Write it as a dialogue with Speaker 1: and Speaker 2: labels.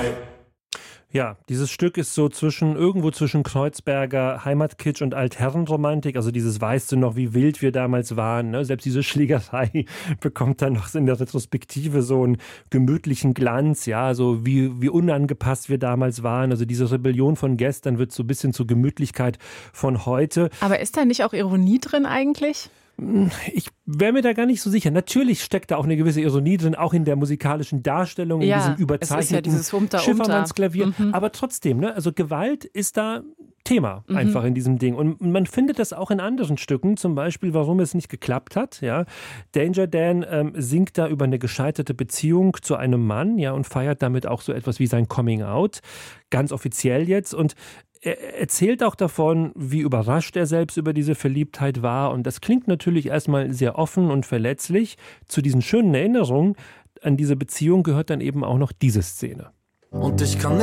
Speaker 1: Ja, dieses Stück ist so irgendwo zwischen Kreuzberger Heimatkitsch und Altherrenromantik. Also dieses weißt du noch, wie wild wir damals waren. Ne? Selbst diese Schlägerei bekommt dann noch in der Retrospektive so einen gemütlichen Glanz. Ja, so wie unangepasst wir damals waren. Also diese Rebellion von gestern wird so ein bisschen zur Gemütlichkeit von heute.
Speaker 2: Aber ist da nicht auch Ironie drin eigentlich?
Speaker 1: Ich wäre mir da gar nicht so sicher. Natürlich steckt da auch eine gewisse Ironie drin, auch in der musikalischen Darstellung, in diesem überzeichneten Schiffermannsklavier. Aber trotzdem, ne? Also Gewalt ist da Thema einfach in diesem Ding. Und man findet das auch in anderen Stücken, zum Beispiel, warum es nicht geklappt hat. Ja? Danger Dan singt da über eine gescheiterte Beziehung zu einem Mann, ja, und feiert damit auch so etwas wie sein Coming Out, ganz offiziell jetzt. Und er erzählt auch davon, wie überrascht er selbst über diese Verliebtheit war. Und das klingt natürlich erstmal sehr offen und verletzlich. Zu diesen schönen Erinnerungen an diese Beziehung gehört dann eben auch noch diese Szene.
Speaker 3: Und ich kann